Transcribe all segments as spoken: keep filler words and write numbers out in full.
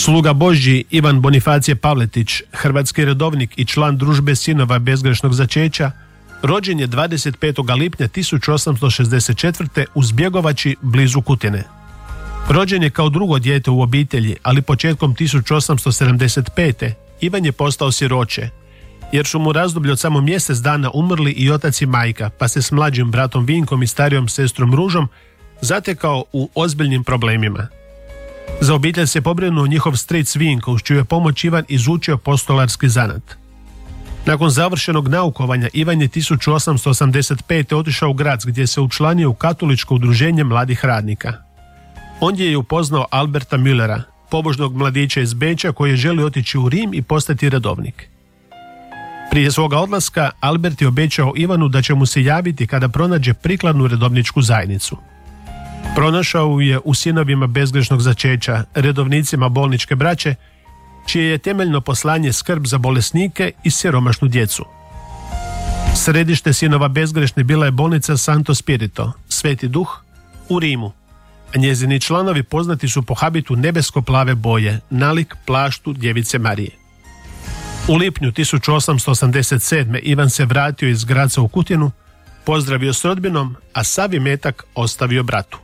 Sluga Božji Ivan Bonifacije Pavletić, hrvatski redovnik i član družbe sinova bezgrešnog začeća, rođen je dvadeset petog lipnja tisuću osamsto šezdeset četvrte u Zbjegovači blizu Kutine. Rođen je kao drugo dijete u obitelji, ali početkom tisuću osamsto sedamdeset pete Ivan je postao siroče, jer su mu razdoblje od samo mjesec dana umrli i otac i majka, pa se s mlađim bratom Vinkom i starijom sestrom Ružom zatekao u ozbiljnim problemima. Za obitelj se pobrinuo njihov stric Vinko, uz čiju je pomoć Ivan izučio postolarski zanat. Nakon završenog naukovanja, Ivan je tisuću osamsto osamdeset pete otišao u Graz, gdje se učlanio u katoličko udruženje mladih radnika. Ondje je upoznao Alberta Müllera, pobožnog mladića iz Beča koji je želio otići u Rim i postati redovnik. Prije svoga odlaska Albert je obećao Ivanu da će mu se javiti kada pronađe prikladnu redovničku zajednicu. Pronašao je u sinovima bezgrešnog začeća, redovnicima bolničke braće, čije je temeljno poslanje skrb za bolesnike i siromašnu djecu. Središte sinova bezgrešne bila je bolnica Santo Spirito, Sveti Duh, u Rimu, a njezini članovi poznati su po habitu nebesko-plave boje, nalik plaštu Djevice Marije. U lipnju tisuću osamsto osamdeset sedme Ivan se vratio iz Graca u Kutinu, pozdravio s rodbinom, a sav imetak ostavio bratu.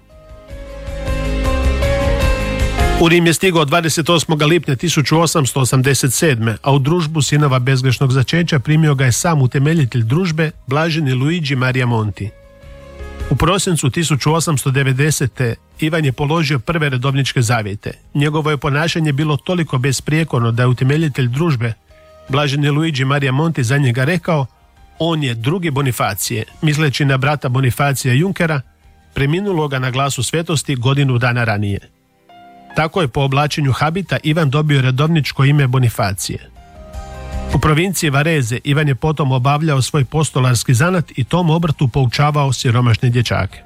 U Rim je stigao dvadeset osmog lipnja tisuću osamsto osamdeset sedme, a u družbu sinova bezgrešnog začeća primio ga je sam utemeljitelj družbe, blaženi Luigi Maria Monti. U prosincu tisuću osamsto devedesete. Ivan je položio prve redovničke zavjete. Njegovo je ponašanje bilo toliko besprijekorno da je utemeljitelj družbe, blaženi Luigi Maria Monti, za njega rekao: on je drugi Bonifacije, misleći na brata Bonifacija Junkera, preminuloga na glasu svetosti godinu dana ranije. Tako je po oblačenju habita Ivan dobio redovničko ime Bonifacije. U provinciji Vareze Ivan je potom obavljao svoj postolarski zanat i tom obrtu poučavao siromašne dječake.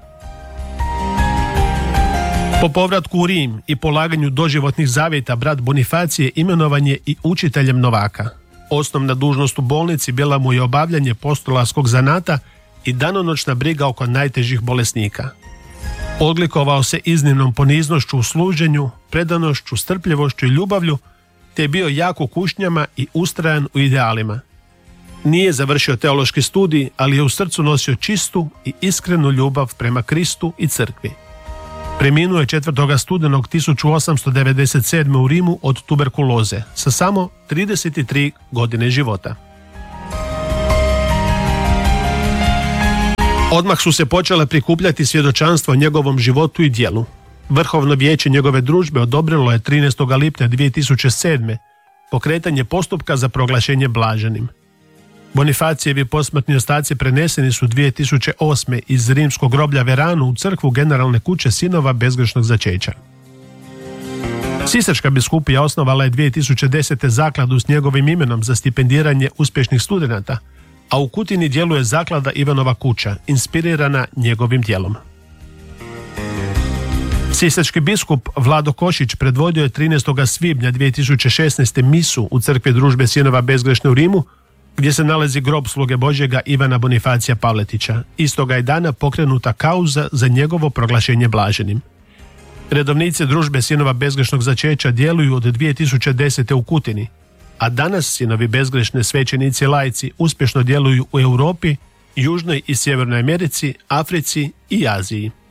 Po povratku u Rim i polaganju doživotnih zavjeta brat Bonifacije imenovan je i učiteljem novaka. Osnovna dužnost u bolnici bila mu je obavljanje postolarskog zanata i danonoćna briga oko najtežih bolesnika. Odlikovao se iznimnom poniznošću u služenju, predanošću, strpljivošću i ljubavlju, te je bio jak u kušnjama i ustrajan u idealima. Nije završio teološki studij, ali je u srcu nosio čistu i iskrenu ljubav prema Kristu i crkvi. Preminuo je četvrtog studenog tisuću osamsto devedeset sedme. u Rimu od tuberkuloze, sa samo trideset tri godine života. Odmah su se počele prikupljati svjedočanstva o njegovom životu i djelu. Vrhovno vijeće njegove družbe odobrilo je trinaestog lipnja dvije tisuće sedme. pokretanje postupka za proglašenje blaženim. Bonifacijevi posmrtni ostaci preneseni su dvije tisuće osme. iz rimskog groblja Veranu u crkvu Generalne kuće sinova bezgrešnog začeća. Sisačka biskupija osnovala je dvije tisuće desete. zakladu s njegovim imenom za stipendiranje uspješnih studenata, a u Kutini djeluje zaklada Ivanova kuća, inspirirana njegovim djelom. Sisački biskup Vlado Košić predvodio je trinaestog svibnja dvije tisuće šesnaeste. misu u crkvi družbe sinova bezgrešne u Rimu, gdje se nalazi grob sluge Božjega Ivana Bonifacija Pavletića. Istoga je dana pokrenuta kauza za njegovo proglašenje blaženim. Redovnici družbe sinova bezgrešnog začeća djeluju od dvije tisuće desete. u Kutini, a danas sinovi bezgrešne svećenici laici uspješno djeluju u Europi, Južnoj i Sjevernoj Americi, Africi i Aziji.